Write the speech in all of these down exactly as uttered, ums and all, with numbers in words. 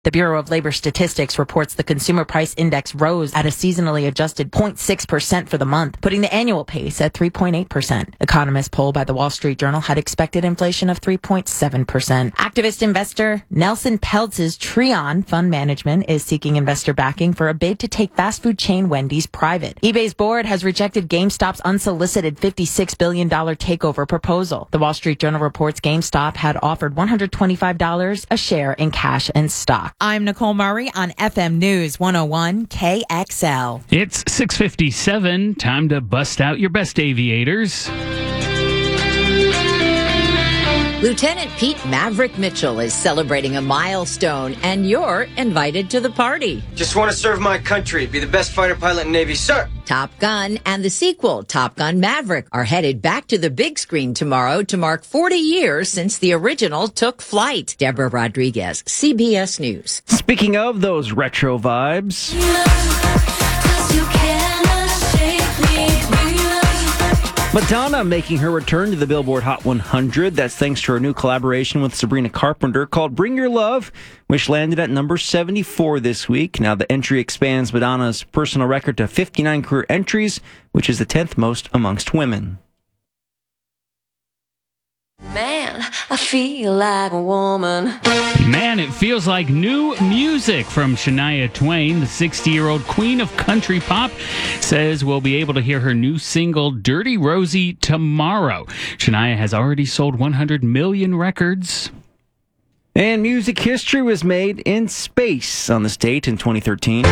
The Bureau of Labor Statistics reports the Consumer Price Index rose at a seasonally adjusted zero point six percent for the month, putting the annual pace at three point eight percent. Economists poll by the Wall Street Journal had expected inflation of three point seven percent. Activist investor Nelson Peltz's Treon Fund Management is seeking investor backing for a bid to take fast food chain Wendy's private. eBay's board has rejected GameStop's unsolicited fifty-six billion dollars takeover proposal. The Wall Street Journal reports GameStop had offered one hundred twenty-five dollars a share in cash and stock. I'm Nicole Murray on F M News one oh one K X L. It's six fifty-seven. Time to bust out your best aviators. Lieutenant Pete Maverick Mitchell is celebrating a milestone, and you're invited to the party. Just want to serve my country, be the best fighter pilot in Navy, sir. Top Gun and the sequel, Top Gun Maverick, are headed back to the big screen tomorrow to mark forty years since the original took flight. Deborah Rodriguez, C B S News. Speaking of those retro vibes... Madonna making her return to the Billboard Hot one hundred. That's thanks to her new collaboration with Sabrina Carpenter called Bring Your Love, which landed at number seventy-four this week. Now the entry expands Madonna's personal record to fifty-nine career entries, which is the tenth most amongst women. Man, I feel like a woman. Man, it feels like new music from Shania Twain. The sixty-year-old queen of country pop says we'll be able to hear her new single, Dirty Rosie, tomorrow. Shania has already sold one hundred million records. And music history was made in space on this date in twenty thirteen.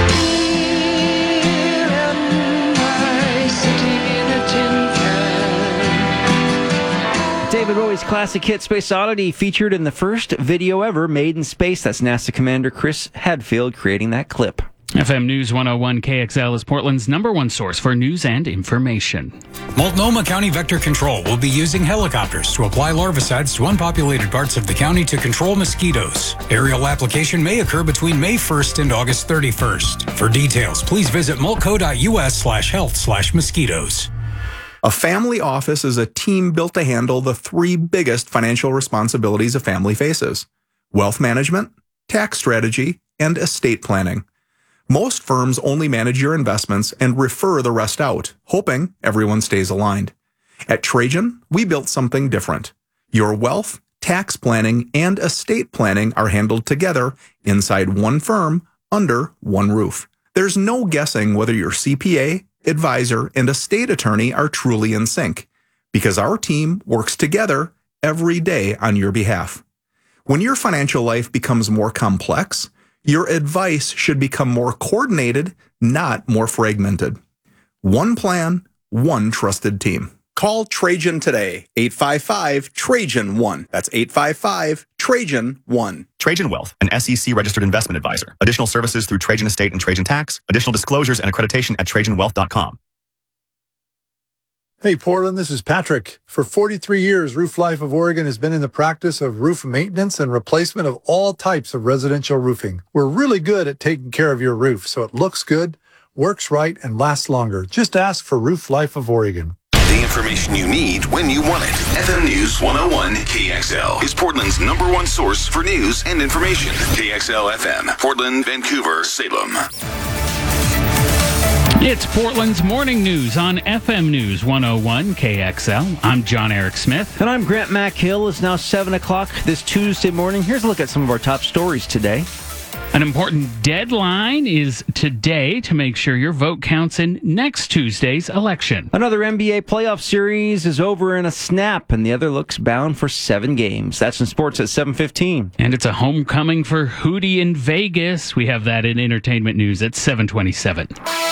David Bowie's classic hit Space Oddity featured in the first video ever made in space. That's NASA Commander Chris Hadfield creating that clip. F M News one oh one K X L is Portland's number one source for news and information. Multnomah County Vector Control will be using helicopters to apply larvicides to unpopulated parts of the county to control mosquitoes. Aerial application may occur between May first and August thirty-first. For details, please visit multco.us slash health slash mosquitoes. A family office is a team built to handle the three biggest financial responsibilities a family faces: wealth management, tax strategy, and estate planning. Most firms only manage your investments and refer the rest out, hoping everyone stays aligned. At Trajan, we built something different. Your wealth, tax planning, and estate planning are handled together inside one firm under one roof. There's no guessing whether your C P A, advisor, and estate attorney are truly in sync, because our team works together every day on your behalf. When your financial life becomes more complex, your advice should become more coordinated, not more fragmented. One plan, one trusted team. Call Trajan today, eight five five, Trajan one. That's eight five five, Trajan one. Trajan Wealth, an S E C-registered investment advisor. Additional services through Trajan Estate and Trajan Tax. Additional disclosures and accreditation at trajan wealth dot com. Hey, Portland, this is Patrick. For forty-three years, Roof Life of Oregon has been in the practice of roof maintenance and replacement of all types of residential roofing. We're really good at taking care of your roof so it looks good, works right, and lasts longer. Just ask for Roof Life of Oregon. The information you need when you want it. F M News one oh one K X L is Portland's number one source for news and information. K X L F M, Portland, Vancouver, Salem. It's Portland's morning news on F M News one oh one K X L. I'm John Eric Smith. And I'm Grant McHill. It's now seven o'clock this Tuesday morning. Here's a look at some of our top stories today. An important deadline is today to make sure your vote counts in next Tuesday's election. Another N B A playoff series is over in a snap, and the other looks bound for seven games. That's in sports at seven fifteen. And it's a homecoming for Hootie in Vegas. We have that in entertainment news at seven twenty-seven.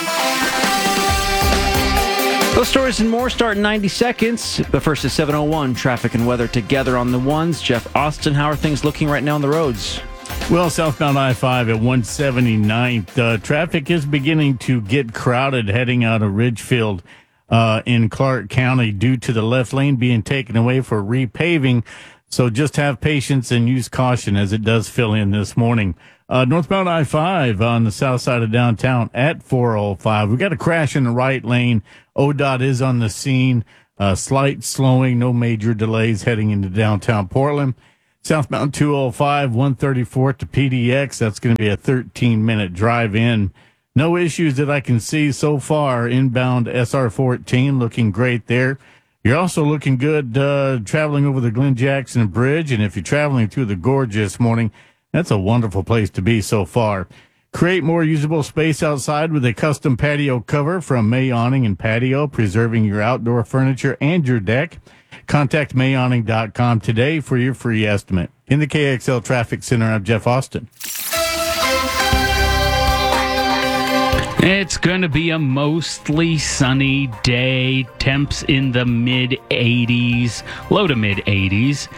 Those stories and more start in ninety seconds. But first is seven oh one. Traffic and weather together on the ones. Jeff Austin, how are things looking right now on the roads? Well, southbound I five at one seventy-ninth. Uh, traffic is beginning to get crowded heading out of Ridgefield uh, in Clark County due to the left lane being taken away for repaving. So just have patience and use caution as it does fill in this morning. Uh, northbound I five on the south side of downtown at four oh five. We got a crash in the right lane. O D O T is on the scene. Uh, slight slowing, no major delays heading into downtown Portland. Southbound two oh five, one thirty-fourth to P D X. That's going to be a thirteen-minute drive in. No issues that I can see so far. Inbound S R fourteen looking great there. You're also looking good uh, traveling over the Glen Jackson Bridge, and if you're traveling through the gorge this morning, that's a wonderful place to be so far. Create more usable space outside with a custom patio cover from May Awning and Patio, preserving your outdoor furniture and your deck. Contact may awning dot com today for your free estimate. In the K X L Traffic Center, I'm Jeff Austin. It's going to be a mostly sunny day. Temps in the mid eighties, low to mid eighties.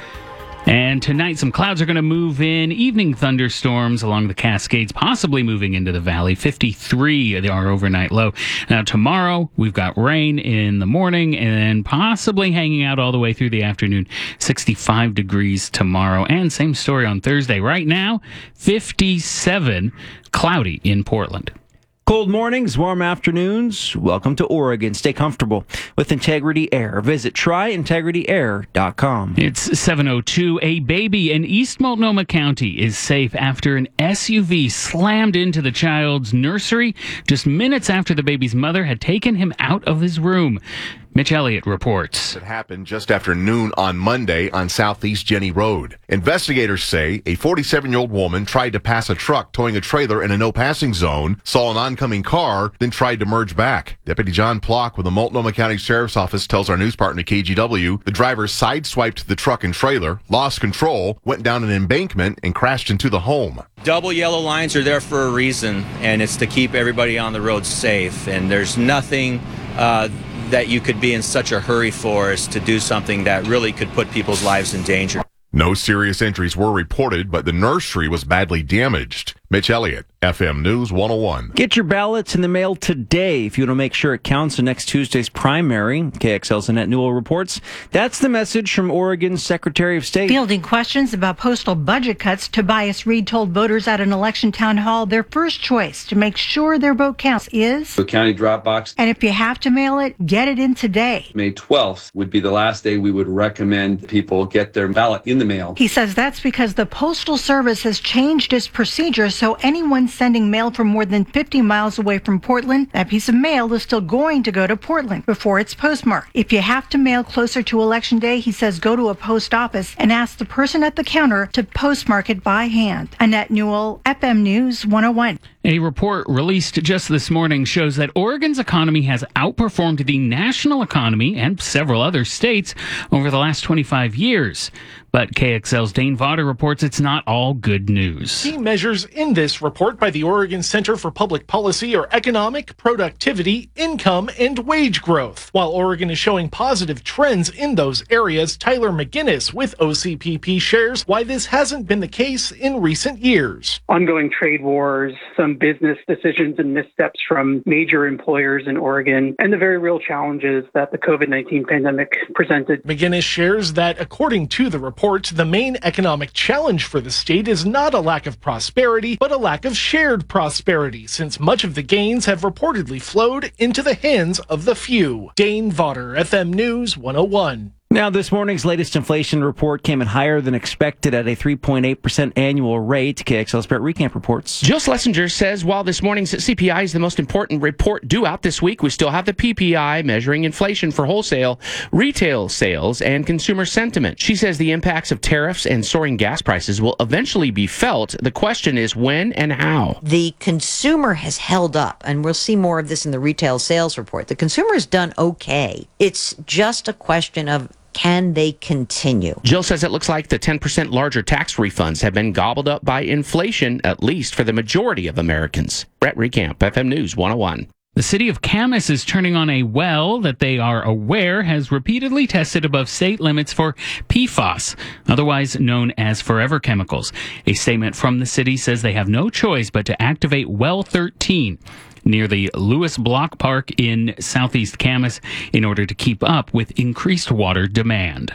And tonight, some clouds are going to move in. Evening thunderstorms along the Cascades, possibly moving into the valley. fifty-three, our overnight low. Now, tomorrow, we've got rain in the morning and possibly hanging out all the way through the afternoon. sixty-five degrees tomorrow. And same story on Thursday. Right now, fifty-seven, cloudy in Portland. Cold mornings, warm afternoons. Welcome to Oregon. Stay comfortable with Integrity Air. Visit try integrity air dot com. It's seven oh two. A baby in East Multnomah County is safe after an S U V slammed into the child's nursery just minutes after the baby's mother had taken him out of his room. Mitch Elliott reports. It happened just after noon on Monday on Southeast Jenny Road. Investigators say a forty-seven-year-old woman tried to pass a truck towing a trailer in a no-passing zone, saw an oncoming car, then tried to merge back. Deputy John Plock with the Multnomah County Sheriff's Office tells our news partner K G W the driver sideswiped the truck and trailer, lost control, went down an embankment, and crashed into the home. Double yellow lines are there for a reason, and it's to keep everybody on the road safe. And there's nothing uh, that you could be in such a hurry for is to do something that really could put people's lives in danger. No serious injuries were reported, but the nursery was badly damaged. Mitch Elliott, F M News one oh one. Get your ballots in the mail today if you want to make sure it counts in next Tuesday's primary. K X L's Annette Newell reports. That's the message from Oregon's Secretary of State. Fielding questions about postal budget cuts, Tobias Reed told voters at an election town hall their first choice to make sure their vote counts is the county drop box. And if you have to mail it, get it in today. May twelfth would be the last day we would recommend people get their ballot in the mail. He says that's because the Postal Service has changed its procedures, so anyone sending mail from more than fifty miles away from Portland, that piece of mail is still going to go to Portland before it's postmarked. If you have to mail closer to Election Day, he says go to a post office and ask the person at the counter to postmark it by hand. Annette Newell, F M News one oh one. A report released just this morning shows that Oregon's economy has outperformed the national economy and several other states over the last twenty-five years. But K X L's Dane Vaughter reports it's not all good news. Key measures in this report by the Oregon Center for Public Policy are economic, productivity, income, and wage growth. While Oregon is showing positive trends in those areas, Tyler McGinnis with O C P P shares why this hasn't been the case in recent years. Ongoing trade wars, some business decisions and missteps from major employers in Oregon, and the very real challenges that the COVID nineteen pandemic presented. McGinnis shares that, according to the report, the main economic challenge for the state is not a lack of prosperity, but a lack of shared prosperity, since much of the gains have reportedly flowed into the hands of the few. Dane Vaughter, F M News one oh one. Now, this morning's latest inflation report came in higher than expected at a three point eight percent annual rate. K X L's Brett Recamp reports. Jill Schlesinger says while this morning's C P I is the most important report due out this week, we still have the P P I measuring inflation for wholesale, retail sales, and consumer sentiment. She says the impacts of tariffs and soaring gas prices will eventually be felt. The question is when and how. The consumer has held up, and we'll see more of this in the retail sales report. The consumer has done okay. It's just a question of can they continue? Jill says it looks like the ten percent larger tax refunds have been gobbled up by inflation, at least for the majority of Americans. Brett Recamp, F M News one oh one. The city of Camas is turning on a well that they are aware has repeatedly tested above state limits for P FAS, otherwise known as forever chemicals. A statement from the city says they have no choice but to activate well thirteen near the Lewis Block Park in southeast Camas in order to keep up with increased water demand.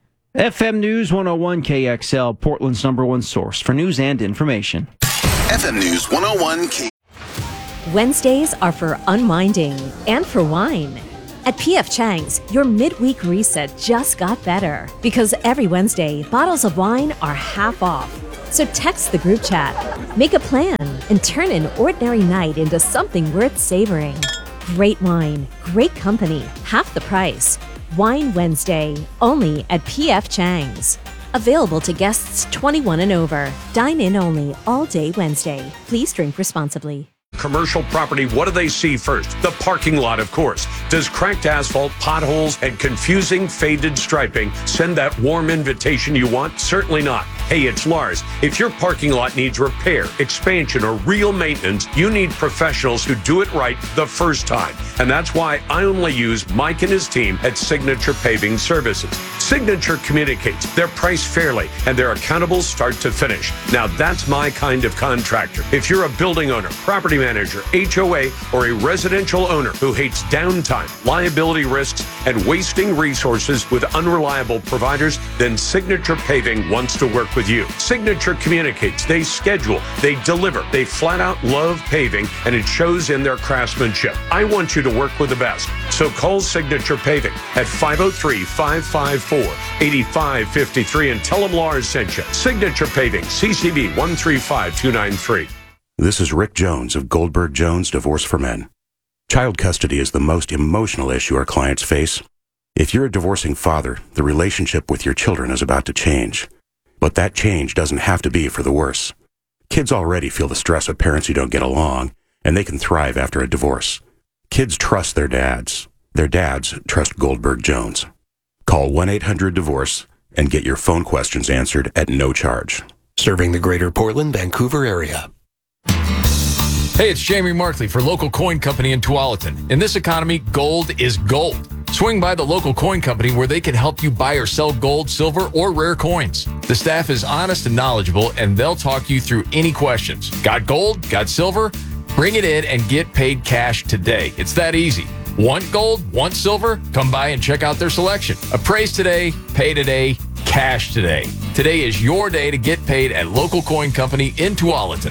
F M News one oh one K X L, Portland's number one source for news and information. F M News one oh one K. Wednesdays are for unwinding and for wine. At P F Chang's, your midweek reset just got better because every Wednesday, bottles of wine are half off. So text the group chat, make a plan, and turn an ordinary night into something worth savoring. Great wine, great company, half the price. Wine Wednesday, only at P F Chang's. Available to guests twenty-one and over. Dine in only all day Wednesday. Please drink responsibly. Commercial property, what do they see first? The parking lot, of course. Does cracked asphalt, potholes, and confusing faded striping send that warm invitation you want? Certainly not. Hey, it's Lars. If your parking lot needs repair, expansion, or real maintenance, you need professionals who do it right the first time. And that's why I only use Mike and his team at Signature Paving Services. Signature communicates, they're priced fairly, and they're accountable start to finish. Now that's my kind of contractor. If you're a building owner, property manager, H O A, or a residential owner who hates downtime, liability risks, and wasting resources with unreliable providers, then Signature Paving wants to work with you. Signature communicates, they schedule, they deliver, they flat out love paving, and it shows in their craftsmanship. I want you to work with the best. So call Signature Paving at five oh three, five five four, eight five five three and tell them Lars sent you. Signature Paving, C C B one three five two nine three. This is Rick Jones of Goldberg Jones Divorce for Men. Child custody is the most emotional issue our clients face. If you're a divorcing father, the relationship with your children is about to change. But that change doesn't have to be for the worse. Kids already feel the stress of parents who don't get along, and they can thrive after a divorce. Kids trust their dads. Their dads trust Goldberg Jones. Call one eight hundred divorce and get your phone questions answered at no charge. Serving the greater Portland, Vancouver area. Hey, it's Jamie Markley for Local Coin Company in Tualatin. In this economy, gold is gold. Swing by the local coin company where they can help you buy or sell gold, silver, or rare coins. The staff is honest and knowledgeable, and they'll talk you through any questions. Got gold? Got silver? Bring it in and get paid cash today. It's that easy. Want gold? Want silver? Come by and check out their selection. Appraise today, pay today, cash today. Today is your day to get paid at Local Coin Company in Tualatin.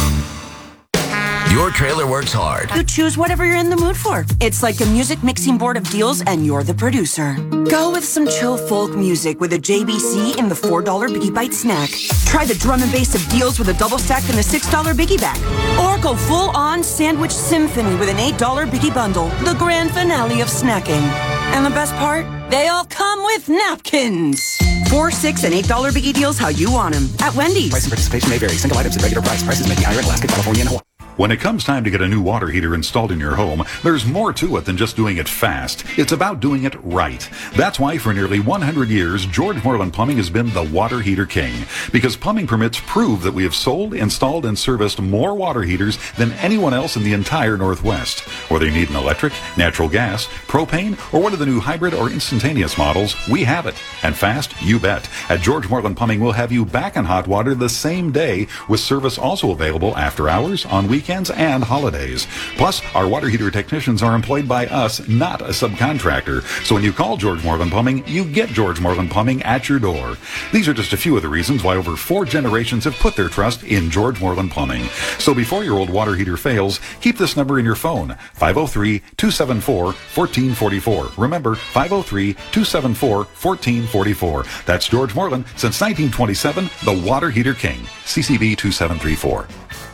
Your trailer works hard. You choose whatever you're in the mood for. It's like a music mixing board of deals, and you're the producer. Go with some chill folk music with a J B C in the four dollar Biggie Bite snack. Try the drum and bass of deals with a double stack and the six dollar Biggie Bag. Or go full-on sandwich symphony with an eight dollar Biggie Bundle. The grand finale of snacking. And the best part? They all come with napkins. Four, six, and eight dollar Biggie deals how you want them. At Wendy's. Price and participation may vary. Single items at regular price. Prices may be higher in Alaska, California, and Hawaii. When it comes time to get a new water heater installed in your home, there's more to it than just doing it fast. It's about doing it right. That's why for nearly one hundred years, George Moreland Plumbing has been the water heater king. Because plumbing permits prove that we have sold, installed, and serviced more water heaters than anyone else in the entire Northwest. Whether you need an electric, natural gas, propane, or one of the new hybrid or instantaneous models, we have it. And fast, you bet. At George Moreland Plumbing, we'll have you back in hot water the same day, with service also available after hours, on weekends, and holidays. Plus, our water heater technicians are employed by us, not a subcontractor. So when you call George Moreland Plumbing, you get George Moreland Plumbing at your door. These are just a few of the reasons why over four generations have put their trust in George Moreland Plumbing. So before your old water heater fails, keep this number in your phone, five oh three, two seven four, one four four four. Remember, five oh three, two seven four, one four four four. That's George Moreland, since nineteen twenty-seven, the water heater king. C C B two seven three four.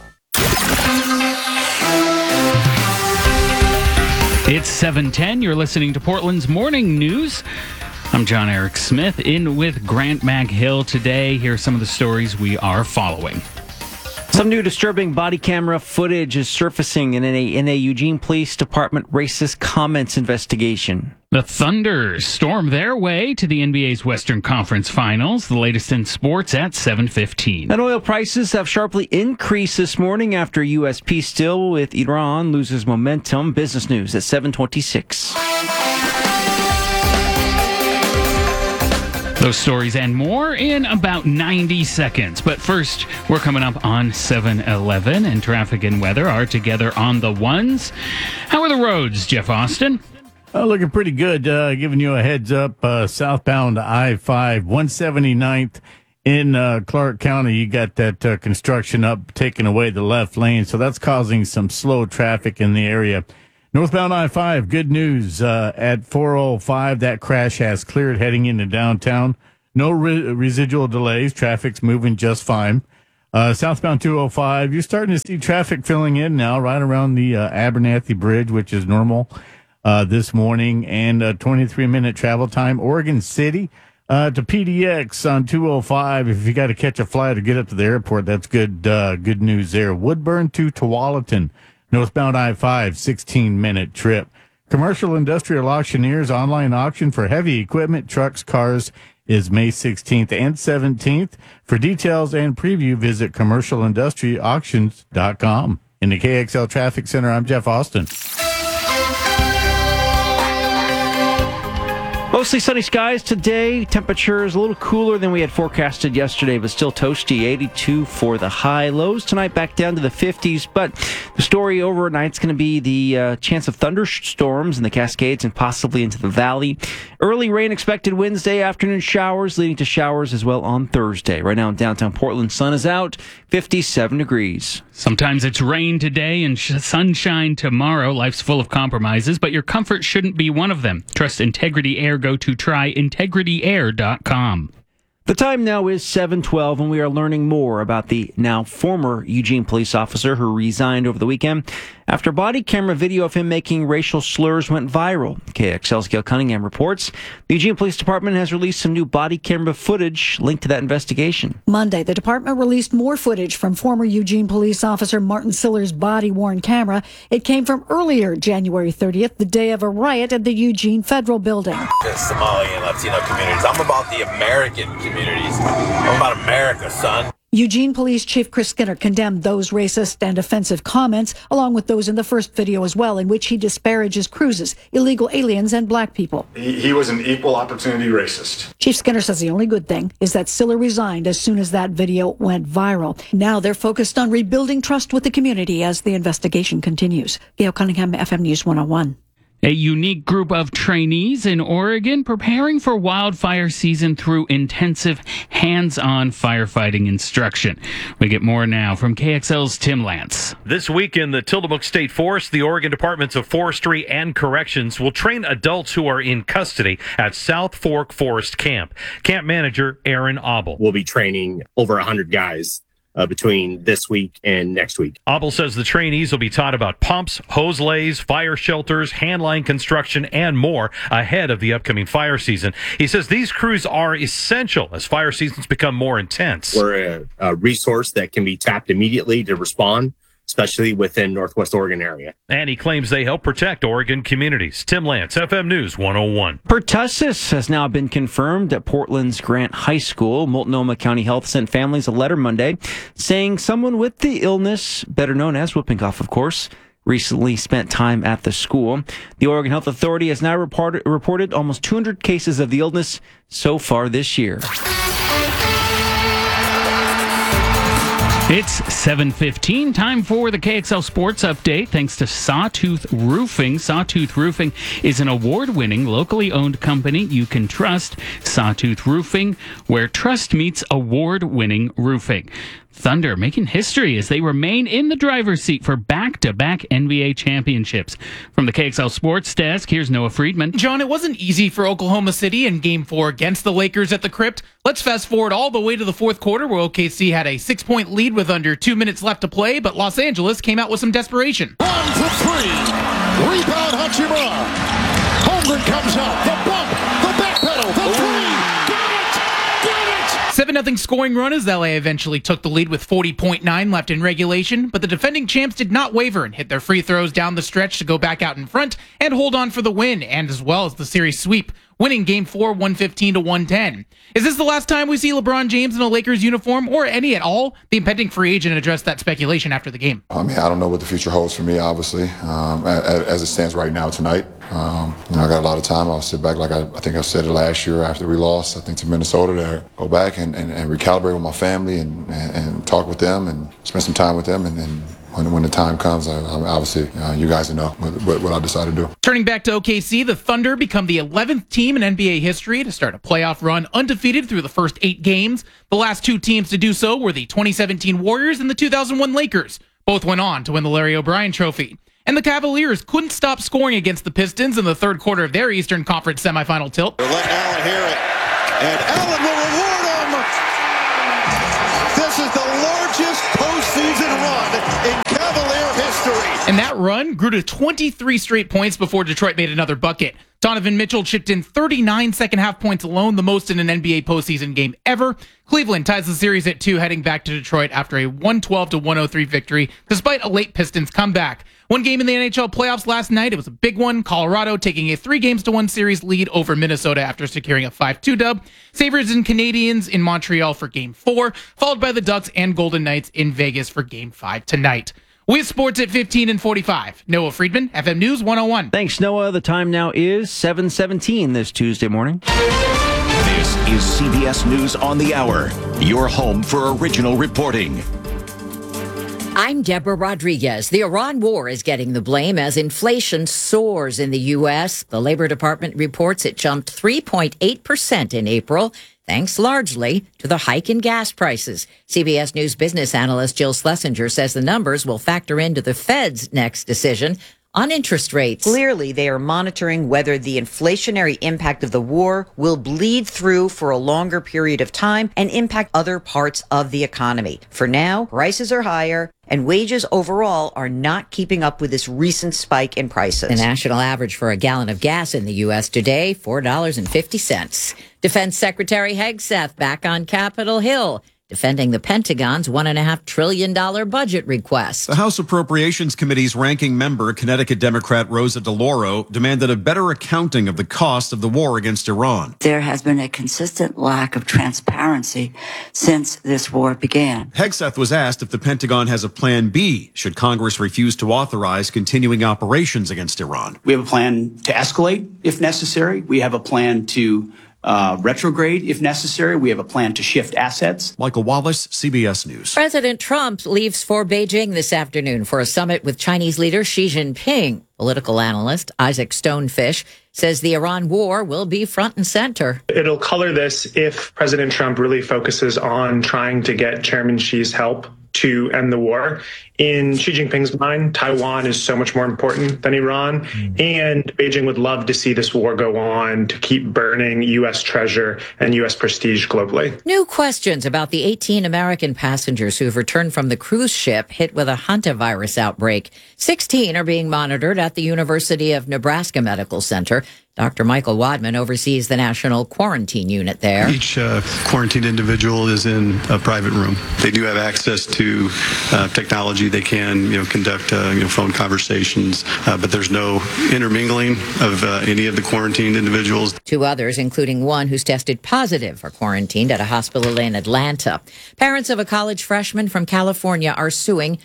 It's seven ten. You're listening to Portland's Morning News. I'm John Eric Smith, in with Grant McHill today. Here are some of the stories we are following. Some new disturbing body camera footage is surfacing in a, in a Eugene Police Department racist comments investigation. The Thunder storm their way to the N B A's Western Conference Finals. The latest in sports at seven fifteen. And oil prices have sharply increased this morning after U S peace deal with Iran loses momentum. Business news at seven twenty-six. Those stories and more in about ninety seconds. But first, we're coming up on seven eleven, and traffic and weather are together on the ones. How are the roads, Jeff Austin? Uh, looking pretty good. Uh, giving you a heads up, uh, southbound I five, one seventy-ninth in uh, Clark County. You got that uh, construction up, taking away the left lane, so that's causing some slow traffic in the area. Northbound I five, good news. Uh, at four oh five, that crash has cleared heading into downtown. No re- residual delays. Traffic's moving just fine. Uh, southbound two oh five, you're starting to see traffic filling in now right around the uh, Abernathy Bridge, which is normal uh, this morning, and a twenty-three minute travel time. Oregon City uh, to P D X on two oh five. If you got to catch a flight or get up to the airport, that's good uh, good news there. Woodburn to Tualatin, northbound I five, sixteen minute trip. Commercial Industrial Auctioneers online auction for heavy equipment, trucks, cars, is May sixteenth and seventeenth. For details and preview, visit commercial industry auctions dot com. In the K X L Traffic Center, I'm Jeff Austin. Mostly sunny skies today. Temperatures a little cooler than we had forecasted yesterday, but still toasty. eighty-two for the high. Lows tonight back down to the fifties. But the story overnight is going to be the uh, chance of thunderstorms in the Cascades and possibly into the valley. Early rain expected Wednesday. Afternoon showers leading to showers as well on Thursday. Right now in downtown Portland, sun is out. fifty-seven degrees. Sometimes it's rain today and sh- sunshine tomorrow. Life's full of compromises, but your comfort shouldn't be one of them. Trust Integrity Air. Go to try integrity air dot com. The time now is seven twelve, and we are learning more about the now former Eugene police officer who resigned over the weekend after body camera video of him making racial slurs went viral. K X L's Gail Cunningham reports the Eugene Police Department has released some new body camera footage linked to that investigation. Monday, the department released more footage from former Eugene police officer Martin Siller's body-worn camera. It came from earlier, January thirtieth, the day of a riot at the Eugene Federal Building. The Somali and Latino communities. I'm about the American communities. I'm about America, son. Eugene Police Chief Chris Skinner condemned those racist and offensive comments, along with those in the first video as well, in which he disparages cruises, illegal aliens, and black people. He, he was an equal opportunity racist. Chief Skinner says the only good thing is that Siller resigned as soon as that video went viral. Now they're focused on rebuilding trust with the community as the investigation continues. Gail Cunningham, F M News one oh one. A unique group of trainees in Oregon preparing for wildfire season through intensive hands-on firefighting instruction. We get more now from K X L's Tim Lance. This week in the Tillamook State Forest, the Oregon Departments of Forestry and Corrections will train adults who are in custody at South Fork Forest Camp. Camp manager Aaron Abel. We'll be training over one hundred guys Uh, between this week and next week. Abel says the trainees will be taught about pumps, hose lays, fire shelters, handline construction, and more ahead of the upcoming fire season. He says these crews are essential as fire seasons become more intense. We're a, a resource that can be tapped immediately to respond, especially within Northwest Oregon area. And he claims they help protect Oregon communities. Tim Lance, F M News one oh one. Pertussis has now been confirmed at Portland's Grant High School. Multnomah County Health sent families a letter Monday saying someone with the illness, better known as whooping cough, of course, recently spent time at the school. The Oregon Health Authority has now reported, reported almost two hundred cases of the illness so far this year. It's seven fifteen, time for the K X L Sports Update. Thanks to Sawtooth Roofing. Sawtooth Roofing is an award-winning, locally owned company you can trust. Sawtooth Roofing, where trust meets award-winning roofing. Thunder making history as they remain in the driver's seat for back-to-back N B A championships. From the K X L Sports Desk, here's Noah Friedman. John, it wasn't easy for Oklahoma City in Game four against the Lakers at the Crypt. Let's fast forward all the way to the fourth quarter where O K C had a six-point lead with under two minutes left to play, but Los Angeles came out with some desperation. One for three. Rebound Hachimura. Holmgren comes out. The bump. The backpedal. The three. seven nothing scoring run as L A eventually took the lead with forty point nine left in regulation, but the defending champs did not waver and hit their free throws down the stretch to go back out in front and hold on for the win, and as well as the series sweep, winning Game four one fifteen to one ten. Is this the last time we see LeBron James in a Lakers uniform, or any at all? The impending free agent addressed that speculation after the game. I mean, I don't know what the future holds for me, obviously, um, as, as it stands right now tonight. Um, you know, I got a lot of time. I'll sit back like I, I think I said it last year after we lost, I think, to Minnesota, to go back and, and, and recalibrate with my family and, and, and talk with them and spend some time with them. And then when, when the time comes, I, I obviously, uh, you guys know what, what, what I decide to do. Turning back to O K C, the Thunder become the eleventh team in N B A history to start a playoff run undefeated through the first eight games. The last two teams to do so were the twenty seventeen Warriors and the two thousand one Lakers. Both went on to win the Larry O'Brien Trophy. And the Cavaliers couldn't stop scoring against the Pistons in the third quarter of their Eastern Conference semifinal tilt. They're letting Allen hear it, and Allen will reward him. This is the largest postseason run in Cavalier history. And that run grew to twenty-three straight points before Detroit made another bucket. Donovan Mitchell chipped in thirty-nine second-half points alone, the most in an N B A postseason game ever. Cleveland ties the series at two, heading back to Detroit after a one twelve to one oh three victory, despite a late Pistons comeback. One game in the N H L playoffs last night. It was a big one. Colorado taking a three games to one series lead over Minnesota after securing a five two dub. Sabres and Canadiens in Montreal for game four, followed by the Ducks and Golden Knights in Vegas for game five tonight. With sports at fifteen and forty-five. Noah Friedman, F M News one oh one. Thanks, Noah. The time now is seven seventeen this Tuesday morning. This is C B S News on the Hour, your home for original reporting. I'm Deborah Rodriguez. The Iran war is getting the blame as inflation soars in the U S. The Labor Department reports it jumped three point eight percent in April, thanks largely to the hike in gas prices. C B S News business analyst Jill Schlesinger says the numbers will factor into the Fed's next decision on interest rates. Clearly, they are monitoring whether the inflationary impact of the war will bleed through for a longer period of time and impact other parts of the economy. For now, prices are higher and wages overall are not keeping up with this recent spike in prices. The national average for a gallon of gas in the U S today, four dollars and fifty cents. Defense Secretary Hegseth back on Capitol Hill, defending the Pentagon's one point five trillion dollars budget request. The House Appropriations Committee's ranking member, Connecticut Democrat Rosa DeLauro, demanded a better accounting of the cost of the war against Iran. There has been a consistent lack of transparency since this war began. Hegseth was asked if the Pentagon has a plan B should Congress refuse to authorize continuing operations against Iran. We have a plan to escalate if necessary. We have a plan to Uh, retrograde if necessary. We have a plan to shift assets. Michael Wallace, C B S News. President Trump leaves for Beijing this afternoon for a summit with Chinese leader Xi Jinping. Political analyst Isaac Stonefish says the Iran war will be front and center. It'll color this if President Trump really focuses on trying to get Chairman Xi's help to end the war. In Xi Jinping's mind, Taiwan is so much more important than Iran, and Beijing would love to see this war go on to keep burning U S treasure and U S prestige globally. New questions about the eighteen American passengers who've returned from the cruise ship hit with a hantavirus outbreak. sixteen are being monitored at the University of Nebraska Medical Center. Doctor Michael Wadman oversees the national quarantine unit there. Each uh, quarantined individual is in a private room. They do have access to uh, technology. They can, you know, conduct uh, you know, phone conversations, uh, but there's no intermingling of uh, any of the quarantined individuals. Two others, including one who's tested positive, are quarantined at a hospital in Atlanta. Parents of a college freshman from California are suing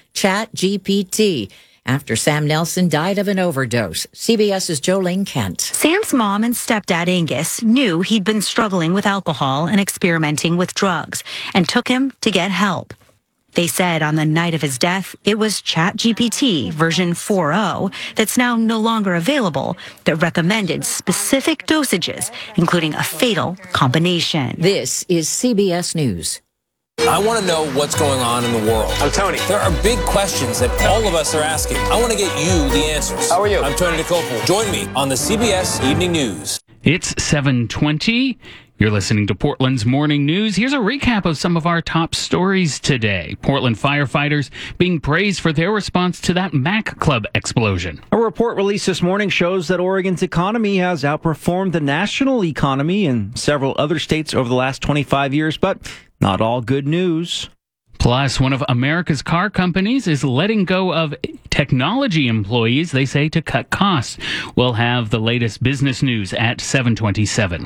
ChatGPT after Sam Nelson died of an overdose. CBS's Jolene Kent. Sam's mom and stepdad Angus knew he'd been struggling with alcohol and experimenting with drugs and took him to get help. They said on the night of his death, it was ChatGPT version four point oh that's now no longer available that recommended specific dosages, including a fatal combination. This is C B S News. I want to know what's going on in the world. I'm Tony. There are big questions that all of us are asking. I want to get you the answers. How are you? I'm Tony DeCopel. Join me on the C B S Evening News. It's seven twenty. You're listening to Portland's Morning News. Here's a recap of some of our top stories today. Portland firefighters being praised for their response to that Mac Club explosion. A report released this morning shows that Oregon's economy has outperformed the national economy in several other states over the last twenty-five years, but not all good news. Plus, one of America's car companies is letting go of technology employees, they say, to cut costs. We'll have the latest business news at seven twenty-seven.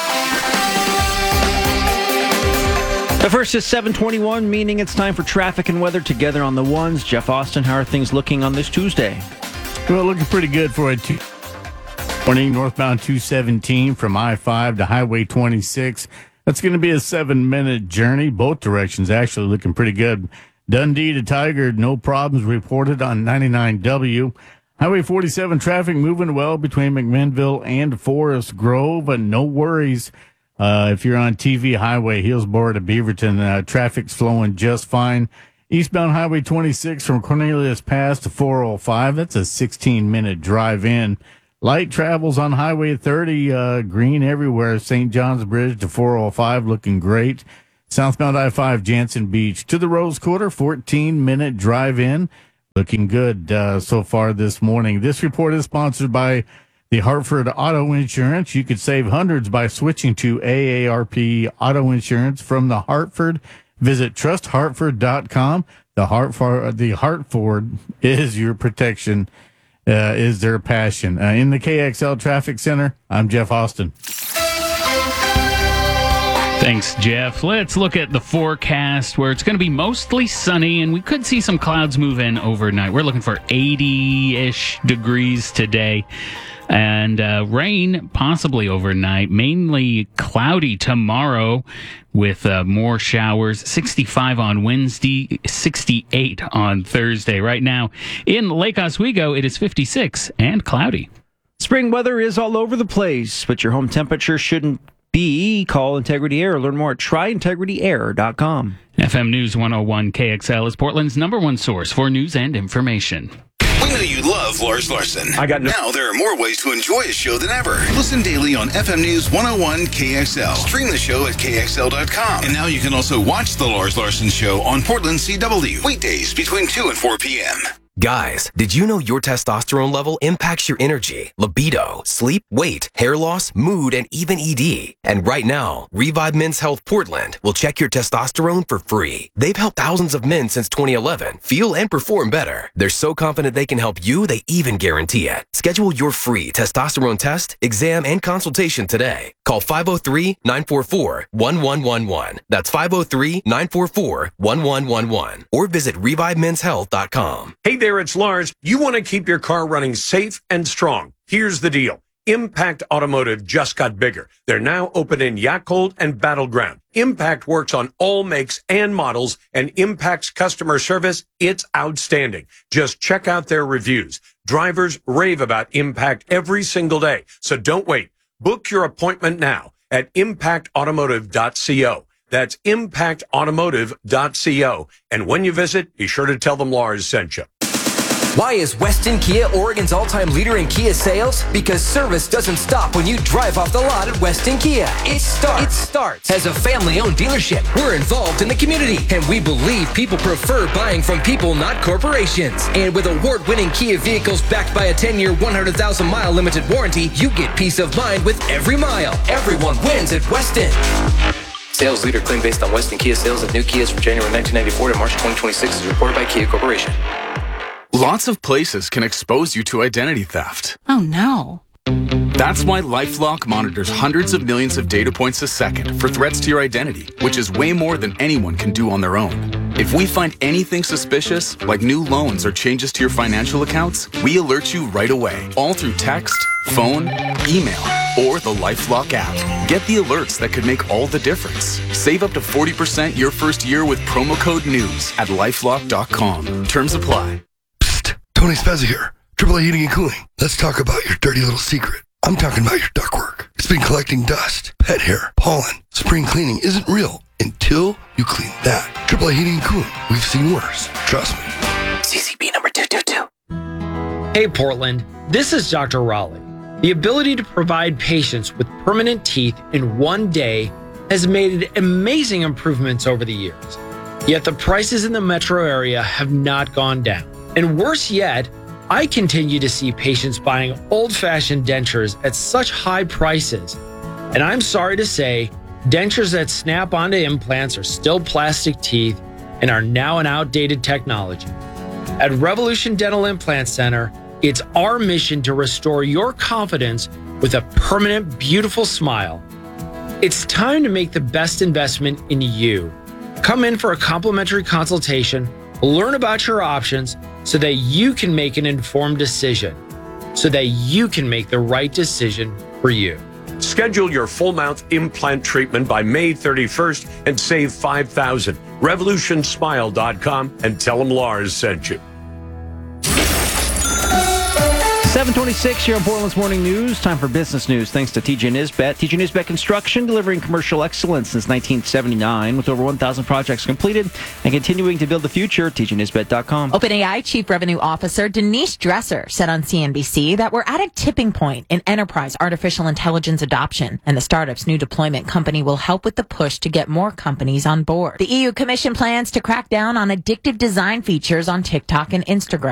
The first is seven twenty-one, meaning it's time for traffic and weather together on the ones. Jeff Austin, how are things looking on this Tuesday? Well, looking pretty good for a two. Morning, northbound two seventeen from I five to Highway twenty-six. That's going to be a seven-minute journey. Both directions actually looking pretty good. Dundee to Tigard, no problems reported on ninety-nine W. Highway forty-seven traffic moving well between McMinnville and Forest Grove, and no worries. Uh, if you're on T V Highway, Hillsborough to Beaverton, uh, traffic's flowing just fine. Eastbound Highway twenty-six from Cornelius Pass to four oh five. That's a sixteen-minute drive in. Light travels on Highway thirty, uh, green everywhere. Saint John's Bridge to four oh five, looking great. Southbound I five, Jansen Beach to the Rose Quarter, fourteen-minute drive in. Looking good uh, so far this morning. This report is sponsored by the Hartford Auto Insurance. You could save hundreds by switching to A A R P Auto Insurance from the Hartford. Visit trust hartford dot com. The Hartford, the Hartford is your protection, uh, is their passion. Uh, in the K X L Traffic Center, I'm Jeff Austin. Thanks, Jeff. Let's look at the forecast where it's going to be mostly sunny and we could see some clouds move in overnight. We're looking for eighty-ish degrees today and uh, rain possibly overnight, mainly cloudy tomorrow with uh, more showers. sixty-five on Wednesday, sixty-eight on Thursday. Right now in Lake Oswego, it is fifty-six and cloudy. Spring weather is all over the place, but your home temperature shouldn't be. Call Integrity Air. Learn more at try integrity air dot com. F M News one oh one K X L is Portland's number one source for news and information. We know you love Lars Larson. I got no- Now there are more ways to enjoy his show than ever. Listen daily on F M News one oh one K X L. Stream the show at K X L dot com. And now you can also watch the Lars Larson Show on Portland C W. Weekdays between two and four p.m. Guys, did you know your testosterone level impacts your energy, libido, sleep, weight, hair loss, mood, and even E D? And right now, Revive Men's Health Portland will check your testosterone for free. They've helped thousands of men since twenty eleven feel and perform better. They're so confident they can help you, they even guarantee it. Schedule your free testosterone test, exam, and consultation today. Call five oh three, nine four four, one one one one. That's five oh three, nine four four, one one one one. Or visit revive mens health dot com. Hey there, it's Lars. You want to keep your car running safe and strong. Here's the deal. Impact Automotive just got bigger. They're now open in Yakult and Battleground. Impact works on all makes and models, and Impact's customer service, it's outstanding. Just check out their reviews. Drivers rave about Impact every single day, so don't wait. Book your appointment now at impact automotive dot co. That's impact automotive dot co. And when you visit, be sure to tell them Lars sent you. Why is Weston Kia Oregon's all-time leader in Kia sales? Because service doesn't stop when you drive off the lot at Weston Kia. It starts. It starts as a family-owned dealership. We're involved in the community, and we believe people prefer buying from people, not corporations. And with award-winning Kia vehicles backed by a ten-year, one hundred thousand mile limited warranty, you get peace of mind with every mile. Everyone wins at Weston. Sales leader claim based on Weston Kia sales of new Kias from January nineteen ninety-four to March twenty twenty-six is reported by Kia Corporation. Lots of places can expose you to identity theft. Oh, no. That's why LifeLock monitors hundreds of millions of data points a second for threats to your identity, which is way more than anyone can do on their own. If we find anything suspicious, like new loans or changes to your financial accounts, we alert you right away, all through text, phone, email, or the LifeLock app. Get the alerts that could make all the difference. Save up to forty percent your first year with promo code NEWS at lifelock dot com. Terms apply. Tony Spezza here. Triple A Heating and Cooling. Let's talk about your dirty little secret. I'm talking about your ductwork. It's been collecting dust, pet hair, pollen. Spring cleaning isn't real until you clean that. Triple A Heating and Cooling. We've seen worse. Trust me. C C B number two two two. Hey, Portland. This is Doctor Raleigh. The ability to provide patients with permanent teeth in one day has made amazing improvements over the years. Yet the prices in the metro area have not gone down. And worse yet, I continue to see patients buying old-fashioned dentures at such high prices. And I'm sorry to say, dentures that snap onto implants are still plastic teeth and are now an outdated technology. At Revolution Dental Implant Center, it's our mission to restore your confidence with a permanent, beautiful smile. It's time to make the best investment in you. Come in for a complimentary consultation, learn about your options so that you can make an informed decision, so that you can make the right decision for you. Schedule your full mouth implant treatment by May thirty-first and save five thousand dollars. revolution smile dot com and tell them Lars sent you. seven twenty-six here on Portland's Morning News. Time for business news thanks to T J Nisbet. T J Nisbet Construction, delivering commercial excellence since nineteen seventy-nine with over one thousand projects completed and continuing to build the future. T J Nisbet dot com. OpenAI Chief Revenue Officer Denise Dresser said on C N B C that we're at a tipping point in enterprise artificial intelligence adoption, and the startup's new deployment company will help with the push to get more companies on board. The E U Commission plans to crack down on addictive design features on TikTok and Instagram.